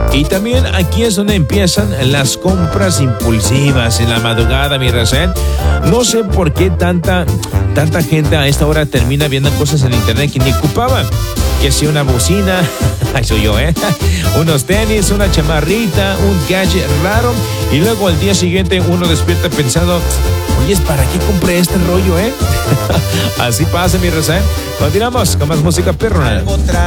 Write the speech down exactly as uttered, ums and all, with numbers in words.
Y también aquí es donde empiezan las compras impulsivas en la madrugada, mi Rasen. No sé por qué tanta, tanta gente a esta hora termina viendo cosas en internet que ni ocupaban. Que si una bocina, ay, soy yo, ¿eh? Unos tenis, una chamarrita, un gadget raro. Y luego al día siguiente uno despierta pensando, oye, ¿para qué compré este rollo, eh? Así pasa, mi Rasen. Continuamos con más música perrona.